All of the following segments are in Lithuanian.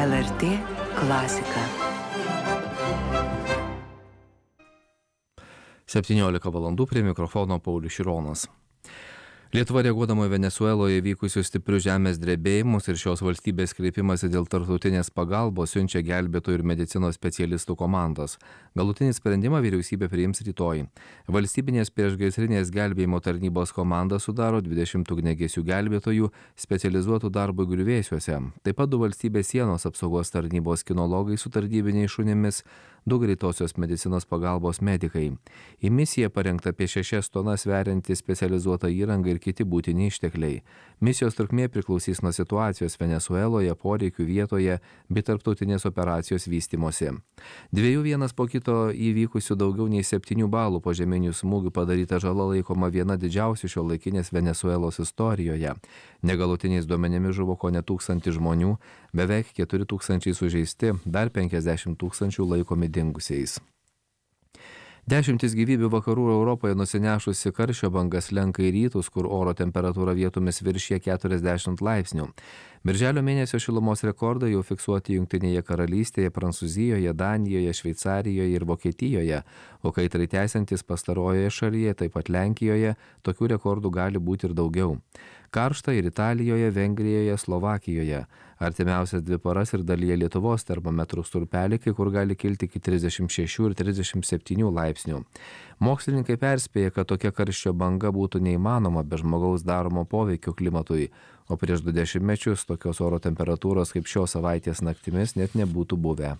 LRT klasika. 17 valandų prie mikrofono Paulius Šironas. Lietuva reaguodama Venesueloje vykusius stiprius žemės drebėjimus ir šios valstybės kreipimąsi dėl tarptautinės pagalbos siunčia gelbėtojų ir medicinos specialistų komandas. Galutinį sprendimą vyriausybė priims rytoj. Valstybinės priešgaisrinės gelbėjimo tarnybos komandą sudaro 20 ugniagesių gelbėtojų specializuotų darbų griuvėsiuose. Taip pat 2 valstybės sienos apsaugos tarnybos kinologai su tarnybiniais šunimis, 2 greitosios medicinos pagalbos medikai. Į misiją parengta apie 6 tonas sverianti specializuota įranga ir kiti būtini ištekliai. Misijos trukmė priklausys nuo situacijos Venesueloje, poreikių vietoje bei tarptautinės operacijos vystymosi. 2 vienas po kito įvykusių daugiau nei 7 balų požeminių smūgių padaryta žala laikoma viena didžiausių šiuolaikinės Venesuelos istorijoje. Negalutiniais duomenimis žuvo kone 1000 žmonių, beveik 4000 sužeisti, dar 50 000 laikomi dingusiais. Dešimtis gyvybių vakarų Europoje nusinešusi karščio banga slenka į rytus, kur oro temperatūra vietomis viršija 40 laipsnių. Birželio mėnesio šilumos rekordai jau fiksuoti Jungtinėje karalystėje, Prancūzijoje, Danijoje, Šveicarijoje ir Vokietijoje, o kaitrai tęsiantis pastarojoje šalyje, taip pat Lenkijoje, tokių rekordų gali būti ir daugiau. Karšta ir Italijoje, Vengrijoje, Slovakijoje. Artimiausias 2 paras ir dalyje Lietuvos termometrų stulpeliai, kai kur gali kilti iki 36 ir 37 laipsnių. Mokslininkai perspėja, kad tokia karščio banga būtų neįmanoma be žmogaus daromo poveikio klimatui, o prieš 20 mečius tokios oro temperatūros kaip šios savaitės naktimis net nebūtų buvę.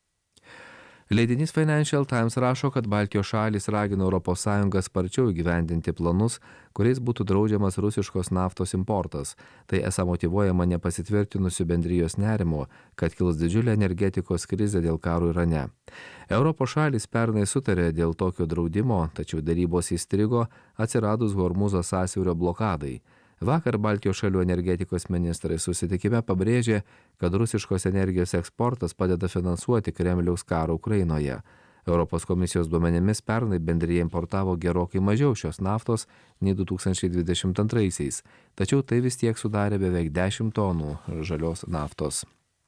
Leidinys Financial Times rašo, kad Baltijos šalys ragina ES sparčiau įgyvendinti planus, kuriais būtų draudžiamas rusiškos naftos importas. Tai esą motyvuojama nepasitvirtinusiu bendrijos nerimo, kad kils didžiulė energetikos krizė dėl karo Irane. Europos šalys pernai sutarė dėl tokio draudimo, tačiau darybos įstrigo atsiradus Hormūzo sąsiaurio blokadai. Vakar Baltijos šalių energetikos ministrai susitikime pabrėžė, kad rusiškos energijos eksportas padeda finansuoti Kremliaus karą Ukrainoje. Europos komisijos duomenimis pernai bendrija importavo gerokai mažiau šios naftos nei 2022-aisiais, tačiau tai vis tiek sudarė beveik 10 tonų žalios naftos.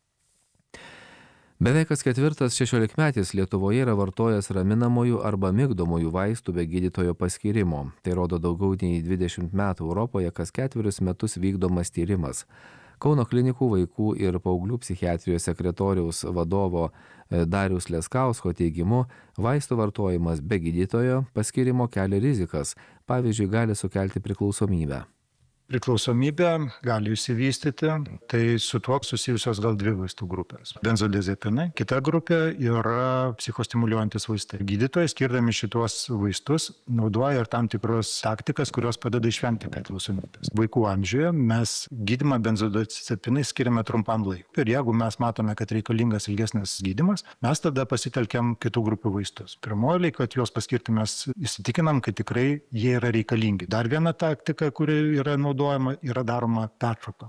Beveik kas 4 16-metis Lietuvoje yra vartojęs raminamųjų arba migdomųjų vaistų be gydytojo paskyrimo. Tai rodo daugiau nei 20 metų Europoje kas 4 metus vykdomas tyrimas. Kauno klinikų vaikų ir paauglių psichiatrijos sekretoriaus vadovo Dariaus Leskausko teigimu, vaistų vartojimas be gydytojo paskyrimo kelia rizikas, pavyzdžiui, gali sukelti priklausomybę. Priklausomybė gali išsivystyti, tai su tuo susijusios gal 2 vaistų grupės. Benzodiazepinai, kita grupė yra psichostimuliuojantis vaistai. Gydytojai, skirdami šitos vaistus, naudoja ir tam tikros taktikas, kurios padeda išvengti priklausomybės. Vaikų amžiuje mes gydymą benzodiazepinai skiriame trumpam laikui. Ir jeigu mes matome, kad reikalingas ilgesnis gydymas, mes tada pasitelkiam kitų grupių vaistus. Pirmoji, kad juos paskirti mes įsitikinam, kad tikrai jie yra reikalingi. Dar viena taktika, kuri yra yra daroma pertrauka.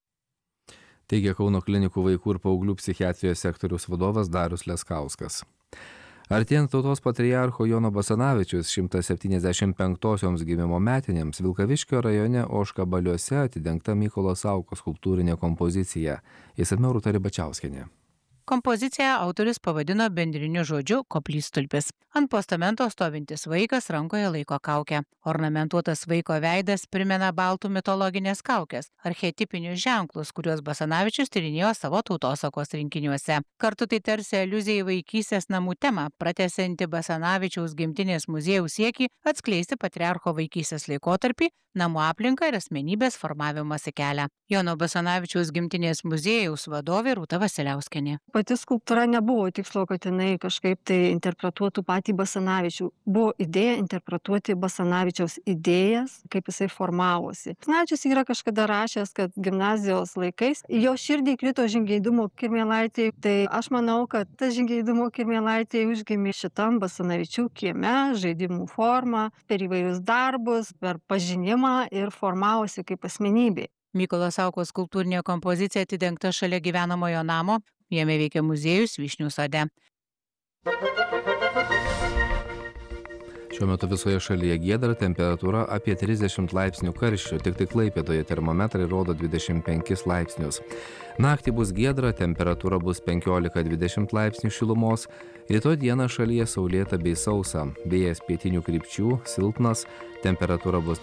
Teigia Kauno klinikų vaikų ir paauglių psichiatrijos sektoriaus vadovas Darius Leskauskas. Artėjant tautos patriarcho Jono Basanavičiaus 175-osioms gimimo metinėms Vilkaviškio rajone Ožkabaliuose atidengta Mykolo Saukos skulptūrinė kompozicija. Išsamiau Rūta Ribačiauskienė. Kompoziciją autorius pavadino bendriniu žodžiu koplytstulpis. Ant postamento stovintis vaikas rankoje laiko kaukę. Ornamentuotas vaiko veidas primena baltų mitologinės kaukės, archetipinius ženklus, kuriuos Basanavičius tyrinėjo savo tautosakos rinkiniuose. Kartu tai tarsi aliuzija į vaikystės namų temą, pratęsianti Basanavičiaus gimtinės muziejaus siekį atskleisti patriarcho vaikystės laikotarpį, namų aplinką ir asmenybės formavimosi kelią. Jono Basanavičiaus gimtinės muziejaus vadovė Rūta Vasiliauskienė. Pati skulptūra nebuvo tikslo, kad jinai kažkaip tai interpretuotų patį Basanavičių. Buvo idėja interpretuoti Basanavičiaus idėjas, kaip jisai formavosi. Basanavičius yra kažkada rašęs, kad gimnazijos laikais jo širdį krito žingeidumo kirmėlaitė. Tai aš manau, kad tas žingeidumo kirmėlaitė užgimė šitam Basanavičių kieme, žaidimų forma, per įvairius darbus, per pažinimą ir formavosi kaip asmenybė. Mykolo Saukos skulptūrinė kompozicija atidengta šalia gyvenamojo namo, jame veikia muziejus Vyšnių sode. Šiuo metu visoje šalyje giedra, temperatūra apie 30 laipsnių karščio, tik tai Klaipėdoje termometrai rodo 25 laipsnius. Naktį bus giedra, temperatūra bus 15-20 laipsnių šilumos, rytoj dieną šalyje saulėta bei sausa, vėjas pietinių krypčių, silpnas, temperatūra bus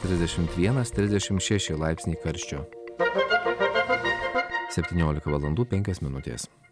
31-36 laipsniai karščio. 17 valandų 5 minutės.